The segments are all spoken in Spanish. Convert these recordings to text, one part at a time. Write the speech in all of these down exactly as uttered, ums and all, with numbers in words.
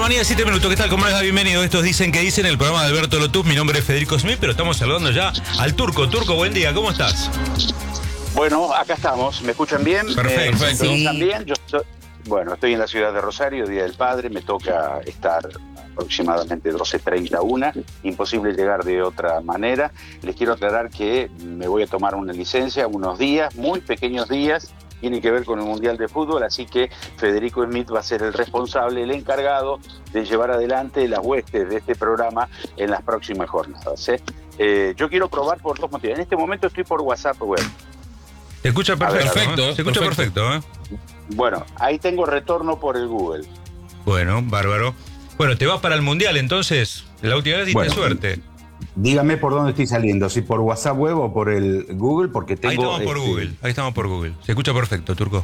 mañana, siete minutos. ¿Qué tal? ¿Cómo les va? Bienvenido. Estos dicen que dicen el programa de Alberto Lotuf. Mi nombre es Federico Smith, pero estamos saludando ya al Turco. Turco, buen día. ¿Cómo estás? Bueno, acá estamos. ¿Me escuchan bien? Perfecto. ¿Me Sí. escuchan bien? Yo estoy, bueno, estoy en la ciudad de Rosario, Día del Padre. Me toca estar aproximadamente doce treinta, una. Imposible llegar de otra manera. Les quiero aclarar que me voy a tomar una licencia, unos días, muy pequeños días. Tiene que ver con el Mundial de Fútbol, así que Federico Smith va a ser el responsable, el encargado de llevar adelante las huestes de este programa en las próximas jornadas. ¿eh? Eh, yo quiero probar por dos motivos. En este momento estoy por WhatsApp web. Te escucha perfecto. Ver, ¿eh? Se escucha perfecto. perfecto ¿eh? Bueno, ahí tengo retorno por el Google. Bueno, bárbaro. Bueno, te vas para el Mundial, entonces. La última vez diste bueno, suerte. Dígame por dónde estoy saliendo, si por WhatsApp web o por el Google, porque tengo... Ahí estamos por este, Google, ahí estamos por Google. Se escucha perfecto, Turco.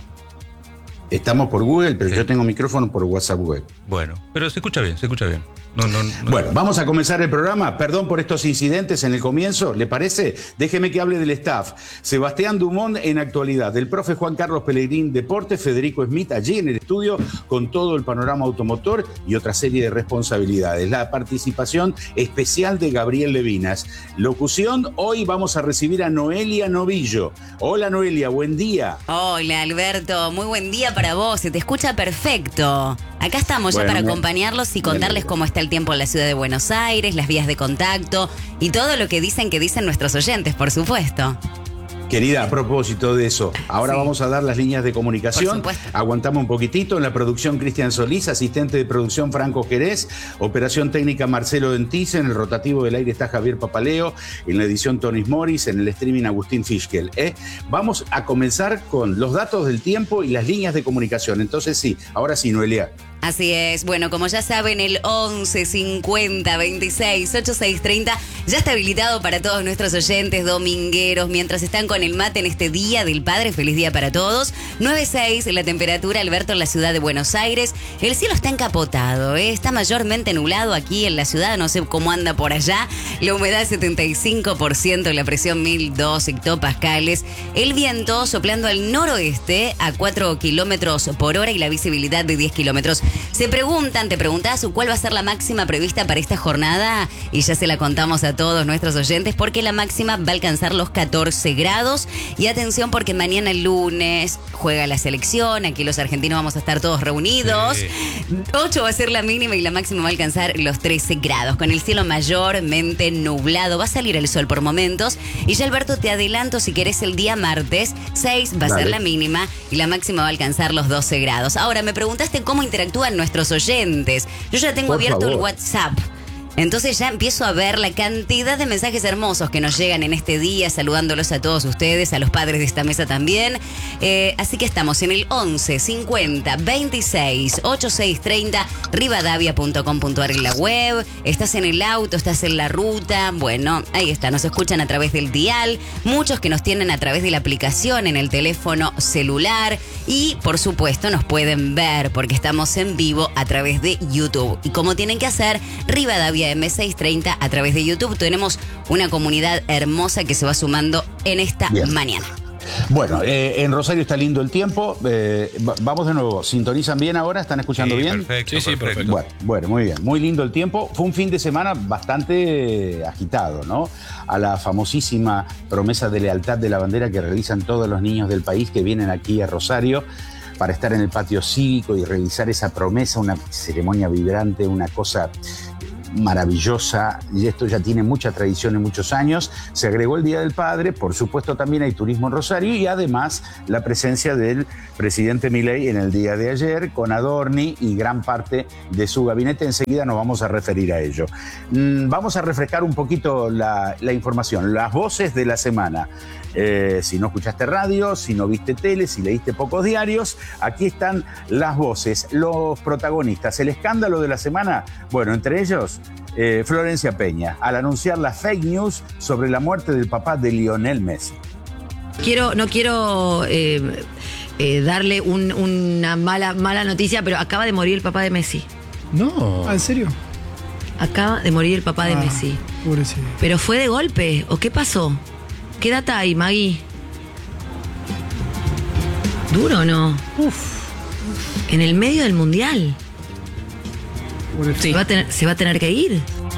Estamos por Google, pero Sí. yo tengo micrófono por WhatsApp web. Bueno, pero se escucha bien, se escucha bien. No, no, no. Bueno, vamos a comenzar el programa. Perdón por estos incidentes en el comienzo, ¿le parece? Déjeme que hable del staff. Sebastián Dumont en actualidad, el profe Juan Carlos Pellegrín Deporte, Federico Smith allí en el estudio con todo el panorama automotor y otra serie de responsabilidades. La participación especial de Gabriel Levinas. Locución, hoy vamos a recibir a Noelia Novillo. Hola Noelia, buen día. Hola Alberto, muy buen día para vos, se te escucha perfecto. Acá estamos Bueno, ya para me- acompañarlos y contarles cómo está el tiempo en la ciudad de Buenos Aires, las vías de contacto y todo lo que dicen que dicen nuestros oyentes, por supuesto. Querida, a propósito de eso, ahora Sí. vamos a dar las líneas de Por comunicación. supuesto. Aguantamos un poquitito. En la producción, Cristian Solís, asistente de producción, Franco Jerez, operación técnica, Marcelo Dentice, en el rotativo del aire está Javier Papaleo, en la edición, Tonis Morris, en el streaming, Agustín Fischkel. ¿eh? Vamos a comenzar con los datos del tiempo y las líneas de comunicación. Entonces sí, ahora sí, Noelia. Así es, bueno, como ya saben, el once cincuenta veintiséis ochenta y seis treinta ya está habilitado para todos nuestros oyentes domingueros mientras están con el mate en este Día del Padre. Feliz día para todos. nueve seis la temperatura, Alberto, en la ciudad de Buenos Aires. El cielo está encapotado, ¿eh? Está mayormente nublado aquí en la ciudad, no sé cómo anda por allá. La humedad setenta y cinco por ciento, la presión mil dos hectopascales. El viento soplando al noroeste a cuatro kilómetros por hora y la visibilidad de diez kilómetros. Se preguntan, te preguntás cuál va a ser la máxima prevista para esta jornada y ya se la contamos a todos nuestros oyentes porque la máxima va a alcanzar los catorce grados y atención porque mañana el lunes juega la selección, aquí los argentinos vamos a estar todos reunidos, Sí. ocho va a ser la mínima y la máxima va a alcanzar los trece grados, con el cielo mayormente nublado, va a salir el sol por momentos y ya Alberto te adelanto si querés el día martes, seis va a Dale. ser la mínima y la máxima va a alcanzar los doce grados. Ahora me preguntaste cómo interactúan nuestros oyentes. Yo ya tengo Por abierto el favor. WhatsApp. Entonces ya empiezo a ver la cantidad de mensajes hermosos que nos llegan en este día, saludándolos a todos ustedes, a los padres de esta mesa también. Eh, así que estamos en el once cincuenta veintiséis ochenta y seis treinta, rivadavia punto com punto ar en la web. Estás en el auto, estás en la ruta. Bueno, ahí está, nos escuchan a través del dial. Muchos que nos tienen a través de la aplicación en el teléfono celular. Y por supuesto nos pueden ver porque estamos en vivo a través de YouTube. Y como tienen que hacer, Rivadavia M seiscientos treinta a través de YouTube. Tenemos una comunidad hermosa que se va sumando en esta Bien. mañana. Bueno, eh, en Rosario está lindo el tiempo. Eh, va- vamos de nuevo. ¿Sintonizan bien ahora? ¿Están escuchando Sí, bien? Perfecto, Sí, sí, perfecto. Bueno, bueno, muy bien. Muy lindo el tiempo. Fue un fin de semana bastante agitado, ¿no? A la famosísima promesa de lealtad de la bandera que realizan todos los niños del país que vienen aquí a Rosario para estar en el patio cívico y realizar esa promesa, una ceremonia vibrante, una cosa maravillosa, y esto ya tiene mucha tradición en muchos años. Se agregó el Día del Padre, por supuesto también hay turismo en Rosario y además la presencia del presidente Milei en el día de ayer con Adorni y gran parte de su gabinete. Enseguida nos vamos a referir a ello. Mm, vamos a refrescar un poquito la, la información, las voces de la semana. Eh, si no escuchaste radio, si no viste tele, si leíste pocos diarios, aquí están las voces, los protagonistas. El escándalo de la semana, bueno, entre ellos, eh, Florencia Peña, al anunciar las fake news sobre la muerte del papá de Lionel Messi. Quiero, no quiero eh, eh, darle un- una mala, mala noticia, pero acaba de morir el papá de Messi. No. Ah, ¿en serio? Acaba de morir el papá de Ah, Messi. Pobrecito. ¿Pero fue de golpe o qué pasó? ¿Qué data hay, Maggie? ¿Duro o no? Uf. En el medio del mundial. Sí. ¿Se va a tener, se va a tener que ir?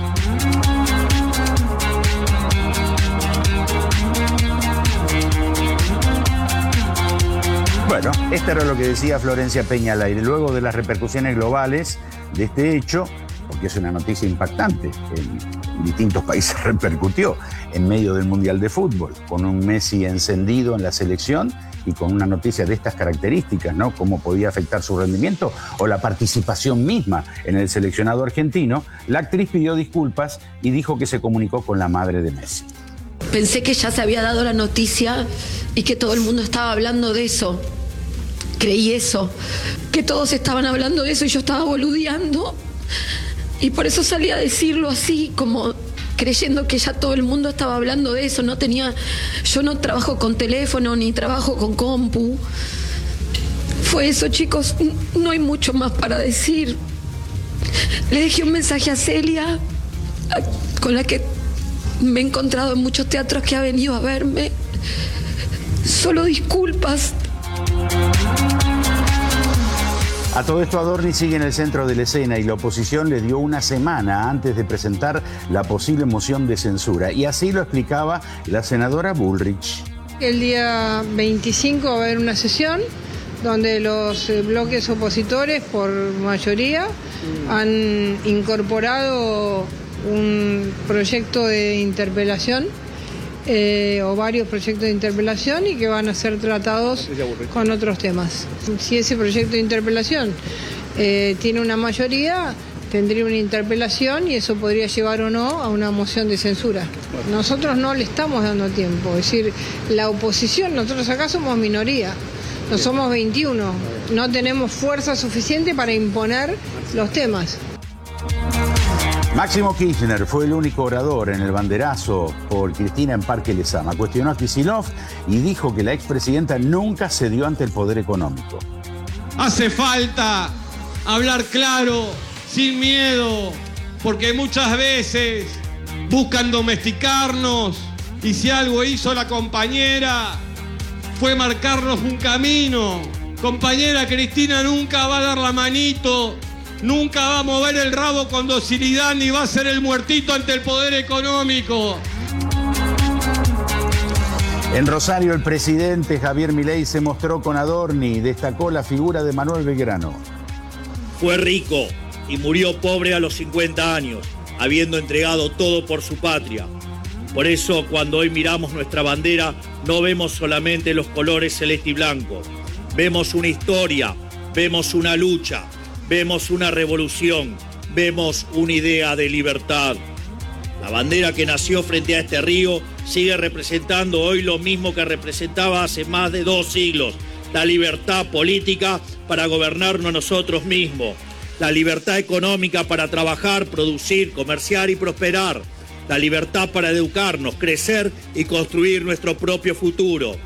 Bueno, esto era lo que decía Florencia Peña al aire. Luego de las repercusiones globales de este hecho, porque es una noticia impactante, en distintos países repercutió en medio del Mundial de Fútbol, con un Messi encendido en la selección y con una noticia de estas características, ¿no? Cómo podía afectar su rendimiento o la participación misma en el seleccionado argentino, la actriz pidió disculpas y dijo que se comunicó con la madre de Messi. Pensé que ya se había dado la noticia y que todo el mundo estaba hablando de eso. Creí eso, que todos estaban hablando de eso y yo estaba boludeando. Y por eso salí a decirlo así, como creyendo que ya todo el mundo estaba hablando de eso. No tenía, yo no trabajo con teléfono ni trabajo con compu. Fue eso, chicos, no hay mucho más para decir. Le dejé un mensaje a Celia, a, con la que me he encontrado en muchos teatros, que ha venido a verme. Solo disculpas. A todo esto, Adorni sigue en el centro de la escena y la oposición le dio una semana antes de presentar la posible moción de censura. Y así lo explicaba la senadora Bullrich. El día veinticinco va a haber una sesión donde los bloques opositores, por mayoría, han incorporado un proyecto de interpelación Eh, o varios proyectos de interpelación y que van a ser tratados con otros temas. Si ese proyecto de interpelación eh, tiene una mayoría, tendría una interpelación y eso podría llevar o no a una moción de censura. Nosotros no le estamos dando tiempo, es decir, la oposición, nosotros acá somos minoría, no somos veintiuno, no tenemos fuerza suficiente para imponer los temas. Máximo Kirchner fue el único orador en el banderazo por Cristina en Parque Lezama. Cuestionó a Kicillof y dijo que la expresidenta nunca cedió ante el poder económico. Hace falta hablar claro, sin miedo, porque muchas veces buscan domesticarnos y si algo hizo la compañera fue marcarnos un camino. Compañera Cristina nunca va a dar la manito, nunca va a mover el rabo con docilidad ni va a ser el muertito ante el poder económico. En Rosario, el presidente Javier Milei se mostró con Adorni y destacó la figura de Manuel Belgrano. Fue rico y murió pobre a los cincuenta años, habiendo entregado todo por su patria. Por eso, cuando hoy miramos nuestra bandera, no vemos solamente los colores celeste y blanco. Vemos una historia, vemos una lucha, vemos una revolución, vemos una idea de libertad. La bandera que nació frente a este río sigue representando hoy lo mismo que representaba hace más de dos siglos. La libertad política para gobernarnos nosotros mismos. La libertad económica para trabajar, producir, comerciar y prosperar. La libertad para educarnos, crecer y construir nuestro propio futuro.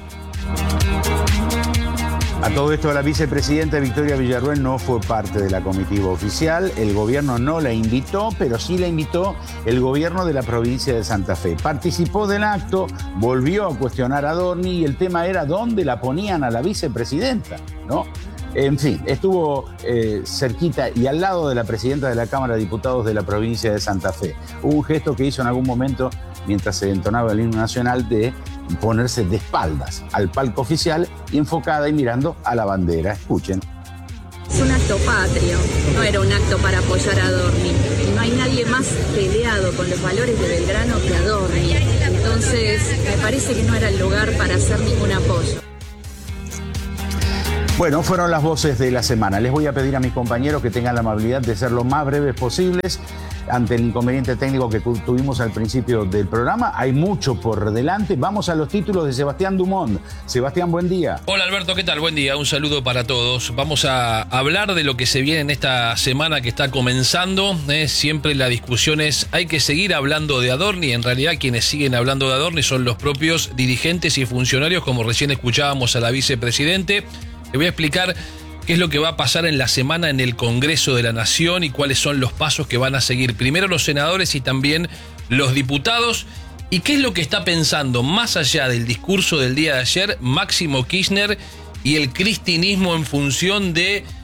A todo esto, la vicepresidenta Victoria Villarruel no fue parte de la comitiva oficial. El gobierno no la invitó, pero sí la invitó el gobierno de la provincia de Santa Fe. Participó del acto, volvió a cuestionar a Adorni y el tema era dónde la ponían a la vicepresidenta, ¿no? En fin, estuvo eh, cerquita y al lado de la presidenta de la Cámara de Diputados de la provincia de Santa Fe. Hubo un gesto que hizo en algún momento, mientras se entonaba el himno nacional, de ponerse de espaldas al palco oficial y enfocada y mirando a la bandera. Escuchen. Es un acto patrio, no era un acto para apoyar a Adorni. No hay nadie más peleado con los valores de Belgrano que Adorni. Entonces, me parece que no era el lugar para hacer ningún apoyo. Bueno, fueron las voces de la semana. Les voy a pedir a mis compañeros que tengan la amabilidad de ser lo más breves posibles ante el inconveniente técnico que tuvimos al principio del programa. Hay mucho por delante. Vamos a los títulos de Sebastián Dumont. Sebastián, buen día. Hola Alberto, ¿qué tal? Buen día, un saludo para todos. Vamos a hablar de lo que se viene en esta semana que está comenzando. ¿eh? Siempre la discusión es, hay que seguir hablando de Adorni. En realidad quienes siguen hablando de Adorni son los propios dirigentes y funcionarios, como recién escuchábamos a la vicepresidente. Le voy a explicar qué es lo que va a pasar en la semana en el Congreso de la Nación y cuáles son los pasos que van a seguir primero los senadores y también los diputados. Y qué es lo que está pensando, más allá del discurso del día de ayer, Máximo Kirchner y el cristinismo en función de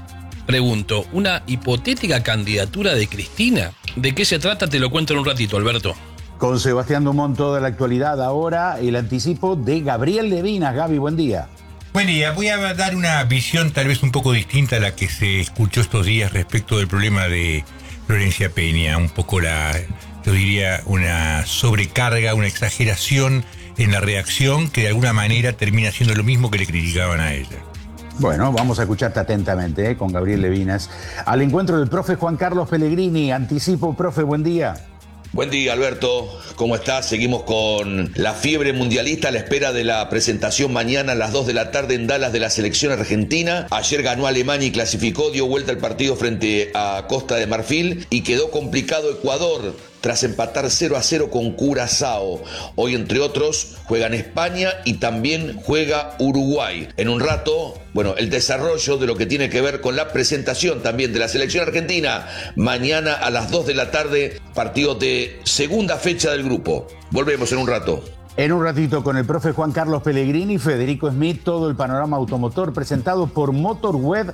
pregunto, ¿una hipotética candidatura de Cristina? ¿De qué se trata? Te lo cuento en un ratito, Alberto. Con Sebastián Dumont, toda la actualidad. Ahora el anticipo de Gabriel Levinas. Gaby, buen día. Buen día, voy a dar una visión tal vez un poco distinta a la que se escuchó estos días respecto del problema de Florencia Peña. Un poco la, yo diría, una sobrecarga, una exageración en la reacción que de alguna manera termina siendo lo mismo que le criticaban a ella. Bueno, vamos a escucharte atentamente ¿eh? con Gabriel Levinas. Al encuentro del profe Juan Carlos Pellegrini. Anticipo, profe, buen día. Buen día, Alberto. ¿Cómo estás? Seguimos con la fiebre mundialista a la espera de la presentación mañana a las dos de la tarde en Dallas de la selección argentina. Ayer ganó Alemania y clasificó, dio vuelta al partido frente a Costa de Marfil y quedó complicado Ecuador tras empatar cero a cero con Curazao. Hoy, entre otros, juegan España y también juega Uruguay. En un rato, bueno, el desarrollo de lo que tiene que ver con la presentación también de la selección argentina. Mañana a las dos de la tarde, partido de segunda fecha del grupo. Volvemos en un rato. En un ratito con el profe Juan Carlos Pellegrini, Federico Smith, todo el panorama automotor presentado por Motorweb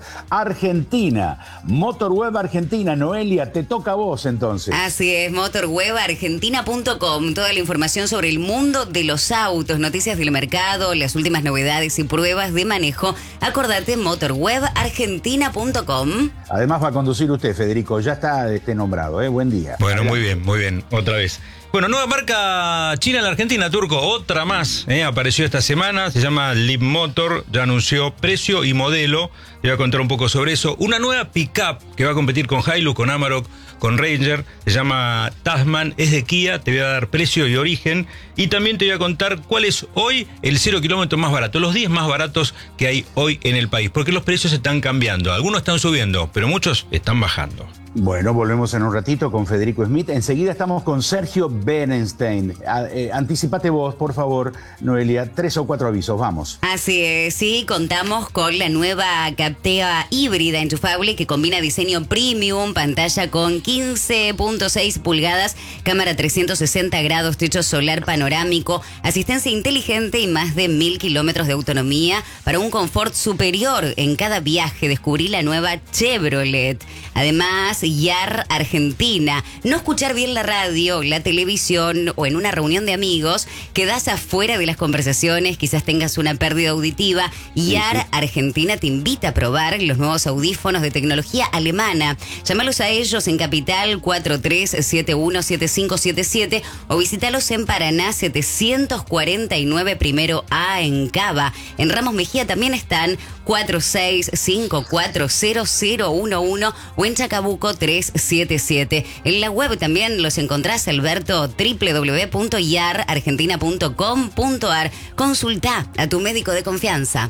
Argentina. Motorweb Argentina, Noelia, te toca a vos entonces. Así es, motorweb argentina punto com, toda la información sobre el mundo de los autos, noticias del mercado, las últimas novedades y pruebas de manejo. Acordate, motorweb argentina punto com. Además va a conducir usted, Federico, ya está este nombrado, ¿eh? Buen día. Bueno, Adelante. muy bien, muy bien, otra vez. Bueno, nueva marca china en la Argentina, Turco, otra más, ¿eh? Apareció esta semana, se llama Leapmotor, ya anunció precio y modelo, te voy a contar un poco sobre eso. Una nueva pickup que va a competir con Hilux, con Amarok, con Ranger, se llama Tasman, es de Kia, te voy a dar precio y origen, y también te voy a contar cuál es hoy el cero kilómetro más barato, los diez más baratos que hay hoy en el país, porque los precios están cambiando, algunos están subiendo, pero muchos están bajando. Bueno, volvemos en un ratito con Federico Smith. Enseguida estamos con Sergio Berenstein. A, eh, anticipate vos, por favor, Noelia. Tres o cuatro avisos, vamos. Así es, sí, contamos con la nueva Captiva híbrida enchufable que combina diseño premium, pantalla con quince punto seis pulgadas, cámara trescientos sesenta grados, techo solar panorámico, asistencia inteligente y más de mil kilómetros de autonomía para un confort superior en cada viaje. Descubrí la nueva Chevrolet. Además, Y A R Argentina. No escuchar bien la radio, la televisión o en una reunión de amigos, quedás afuera de las conversaciones, quizás tengas una pérdida auditiva. Y A R Argentina te invita a probar los nuevos audífonos de tecnología alemana. Llámalos a ellos en Capital cuatro tres siete uno siete cinco siete siete o visítalos en Paraná setecientos cuarenta y nueve Primero A en Cava. En Ramos Mejía también están cuatro seis cinco cuatro cero cero uno uno o en Chacabuco tres siete siete. En la web también los encontrás, Alberto, doble u doble u doble u punto i a r argentina punto com punto a r. Consulta a tu médico de confianza.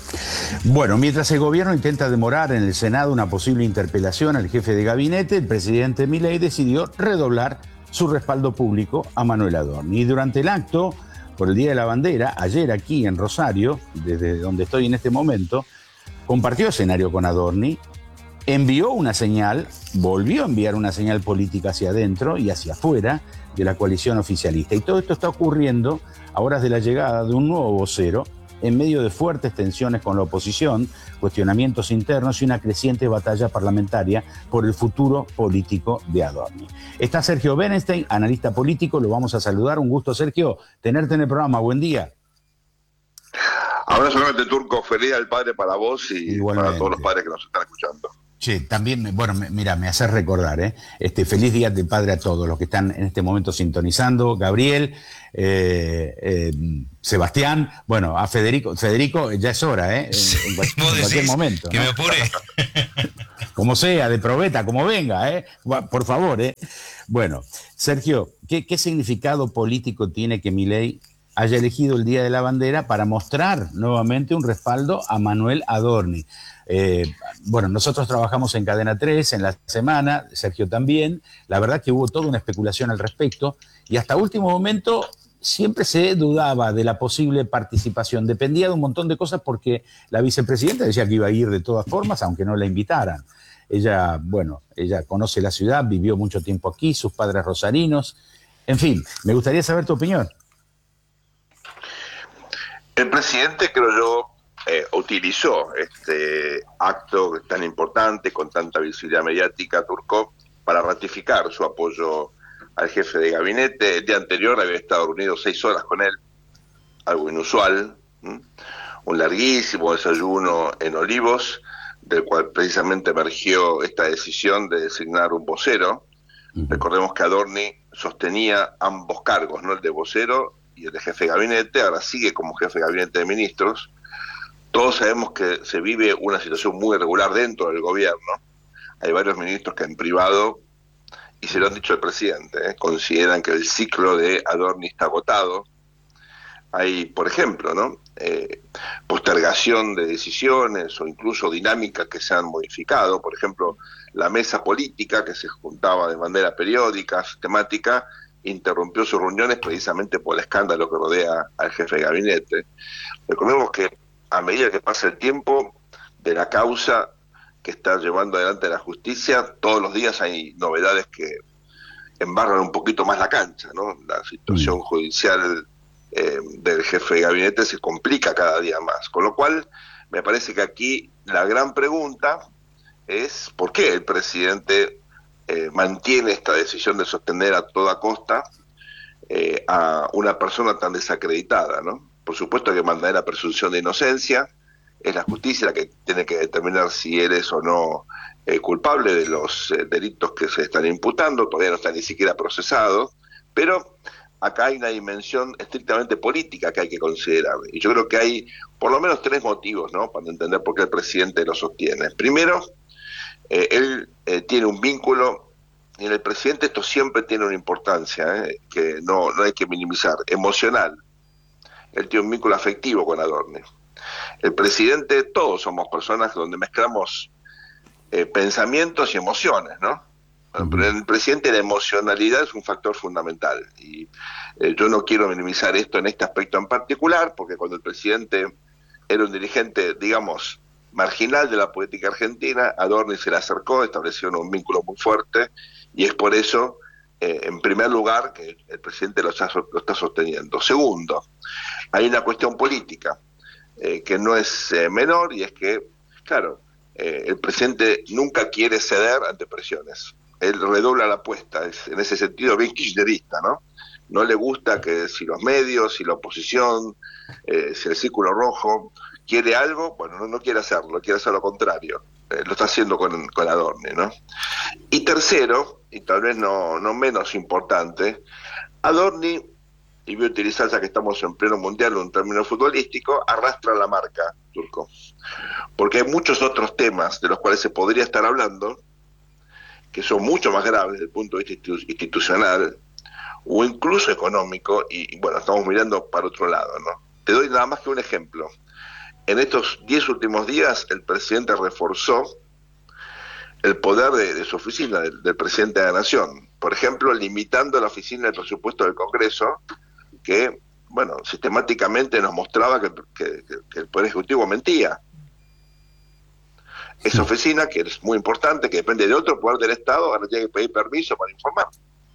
Bueno, mientras el gobierno intenta demorar en el Senado una posible interpelación al jefe de gabinete, el presidente Milei decidió redoblar su respaldo público a Manuel Adorni. Y durante el acto por el Día de la Bandera, ayer aquí en Rosario, desde donde estoy en este momento, compartió escenario con Adorni, envió una señal, volvió a enviar una señal política hacia adentro y hacia afuera de la coalición oficialista. Y todo esto está ocurriendo a horas de la llegada de un nuevo vocero, en medio de fuertes tensiones con la oposición, cuestionamientos internos y una creciente batalla parlamentaria por el futuro político de Adorni. Está Sergio Berenstein, analista político, lo vamos a saludar. Un gusto, Sergio, tenerte en el programa. Buen día. Abrazo nuevamente, Turco. Feliz Día del Padre para vos y igualmente para todos los padres que nos están escuchando. Sí, también, bueno, mira, me haces recordar, ¿eh? Este, feliz Día del Padre a todos los que están en este momento sintonizando. Gabriel, eh, eh, Sebastián, bueno, a Federico, Federico ya es hora, ¿eh? En, en, cualquier, en cualquier momento. Que ¿no? me apure. Como sea, de probeta, como venga, ¿eh? Por favor, ¿eh? Bueno, Sergio, ¿qué, qué significado político tiene que Milei haya elegido el Día de la Bandera para mostrar nuevamente un respaldo a Manuel Adorni? Eh, bueno, nosotros trabajamos en Cadena tres en la semana, Sergio también. La verdad que hubo toda una especulación al respecto y hasta último momento siempre se dudaba de la posible participación. Dependía de un montón de cosas porque la vicepresidenta decía que iba a ir de todas formas, aunque no la invitaran. Ella, bueno, ella conoce la ciudad, vivió mucho tiempo aquí, sus padres rosarinos. En fin, me gustaría saber tu opinión. El presidente, creo yo, eh, utilizó este acto tan importante, con tanta visibilidad mediática, Turco, para ratificar su apoyo al jefe de gabinete. El día anterior había estado reunido seis horas con él, algo inusual, ¿m? un larguísimo desayuno en Olivos, del cual precisamente emergió esta decisión de designar un vocero. Uh-huh. Recordemos que Adorni sostenía ambos cargos, ¿no? El de vocero y el de jefe de gabinete, ahora sigue como jefe de gabinete de ministros. Todos sabemos que se vive una situación muy irregular dentro del gobierno. Hay varios ministros que en privado, y se lo han dicho al presidente, ¿eh? consideran que el ciclo de Adorni está agotado. Hay, por ejemplo, ¿no? eh, postergación de decisiones o incluso dinámicas que se han modificado. Por ejemplo, la mesa política, que se juntaba de manera periódica, sistemática, interrumpió sus reuniones precisamente por el escándalo que rodea al jefe de gabinete. Recordemos que a medida que pasa el tiempo de la causa que está llevando adelante la justicia, todos los días hay novedades que embarran un poquito más la cancha, ¿no? La situación judicial eh, del jefe de gabinete se complica cada día más, con lo cual me parece que aquí la gran pregunta es ¿por qué el presidente eh, mantiene esta decisión de sostener a toda costa eh, a una persona tan desacreditada, ¿no? Por supuesto hay que mantener la presunción de inocencia, es la justicia la que tiene que determinar si eres o no eh, culpable de los eh, delitos que se están imputando, todavía no está ni siquiera procesado, pero acá hay una dimensión estrictamente política que hay que considerar, y yo creo que hay por lo menos tres motivos, ¿no?, para entender por qué el presidente lo sostiene. Primero, eh, él eh, tiene un vínculo, y en el presidente esto siempre tiene una importancia, eh, que no, no hay que minimizar, emocional. Él tiene un vínculo afectivo con Adorni. El presidente, todos somos personas donde mezclamos eh, pensamientos y emociones, ¿no? Pero en el presidente la emocionalidad es un factor fundamental y eh, yo no quiero minimizar esto en este aspecto en particular, porque cuando el presidente era un dirigente, digamos, marginal de la política argentina, Adorni se le acercó, establecieron un vínculo muy fuerte y es por eso, eh, en primer lugar, que el presidente lo está, lo está sosteniendo. Segundo, hay una cuestión política eh, que no es eh, menor, y es que, claro, eh, el presidente nunca quiere ceder ante presiones. Él redobla la apuesta, es en ese sentido bien kirchnerista, ¿no? No le gusta que si los medios, si la oposición, eh, si el círculo rojo quiere algo, bueno, no, no quiere hacerlo, quiere hacer lo contrario. Eh, lo está haciendo con, con Adorni, ¿no? Y tercero, y tal vez no, no menos importante, Adorni, y voy a utilizar, ya que estamos en pleno mundial, un término futbolístico, arrastra la marca, Turco. Porque hay muchos otros temas de los cuales se podría estar hablando, que son mucho más graves desde el punto de vista institucional o incluso económico, y, y bueno, estamos mirando para otro lado, ¿no? Te doy nada más que un ejemplo. En estos diez últimos días el presidente reforzó el poder de, de su oficina, del, del presidente de la Nación. Por ejemplo, limitando la oficina del presupuesto del Congreso, que, bueno, sistemáticamente nos mostraba que, que, que el Poder Ejecutivo mentía. Esa oficina, que es muy importante, que depende de otro poder del Estado, ahora tiene que pedir permiso para informar.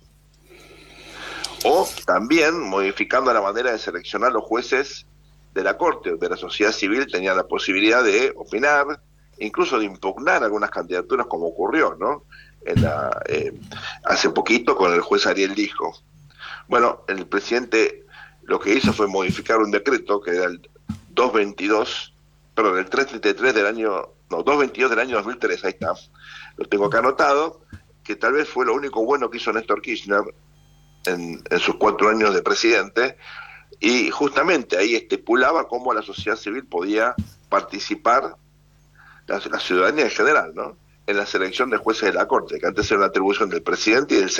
O también modificando la manera de seleccionar los jueces de la Corte, de la sociedad civil tenía la posibilidad de opinar, incluso de impugnar algunas candidaturas, como ocurrió, ¿no? En la, eh, hace poquito con el juez Ariel Lijo. Bueno, el presidente lo que hizo fue modificar un decreto que era el doscientos veintidós, perdón, el trescientos treinta y tres del año, no, doscientos veintidós del año dos mil tres, ahí está, lo tengo acá anotado, que tal vez fue lo único bueno que hizo Néstor Kirchner en, en sus cuatro años de presidente, y justamente ahí estipulaba cómo la sociedad civil podía participar, la, la ciudadanía en general, ¿no?, en la selección de jueces de la Corte, que antes era una atribución del presidente y del